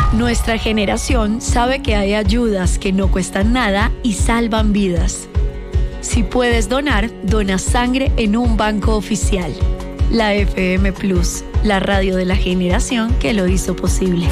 Nuestra generación sabe que hay ayudas que no cuestan nada y salvan vidas. Si puedes donar, dona sangre en un banco oficial. La FM Plus, la radio de la generación que lo hizo posible.